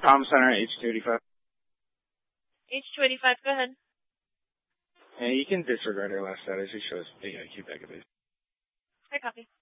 Comm Center, H285. H285, go ahead. Yeah, you can disregard our last status. It shows big IQ back at base. I copy.